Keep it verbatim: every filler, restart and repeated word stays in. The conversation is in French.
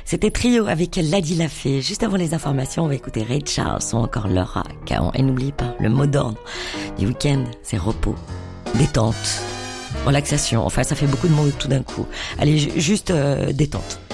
C'était Trio avec Ladi Lafay. Juste avant les informations, on va écouter Ray Charles ou encore Laura Caron. Et n'oublie pas, le mot d'ordre du week-end, c'est repos, détente, relaxation. Enfin, ça fait beaucoup de mots tout d'un coup. Allez, juste euh, détente.